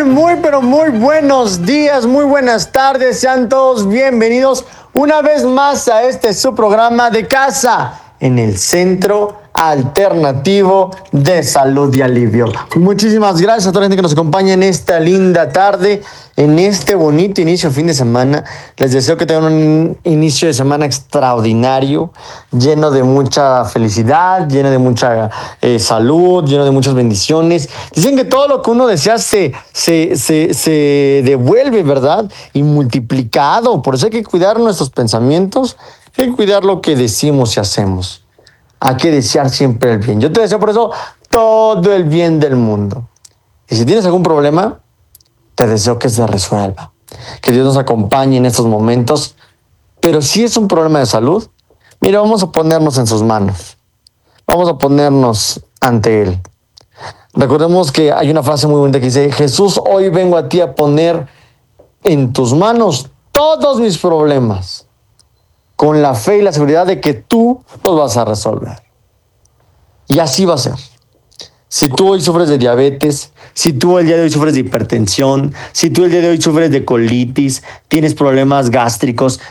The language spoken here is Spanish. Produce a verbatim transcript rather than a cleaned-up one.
tal? Muy, pero muy buenos días, muy buenas tardes. Sean todos bienvenidos una vez más a este su programa de casa en el Centro Alternativo de Salud y Alivio. Muchísimas gracias a toda la gente que nos acompaña en esta linda tarde, en este bonito inicio de fin de semana. Les deseo que tengan un inicio de semana extraordinario, lleno de mucha felicidad, lleno de mucha eh, salud, lleno de muchas bendiciones. Dicen que todo lo que uno desea se, se, se, se devuelve, ¿verdad? Y multiplicado. Por eso hay que cuidar nuestros pensamientos, hay que cuidar lo que decimos y hacemos. Hay que desear siempre el bien. Yo te deseo por eso todo el bien del mundo. Y si tienes algún problema, te deseo que se resuelva. Que Dios nos acompañe en estos momentos. Pero si es un problema de salud, mira, vamos a ponernos en sus manos. Vamos a ponernos ante Él. Recordemos que hay una frase muy bonita que dice: Jesús, hoy vengo a ti a poner en tus manos todos mis problemas, con la fe y la seguridad de que tú los vas a resolver. Y así va a ser. Si tú hoy sufres de diabetes, si tú el día de hoy sufres de hipertensión, si tú el día de hoy sufres de colitis, tienes problemas gástricos,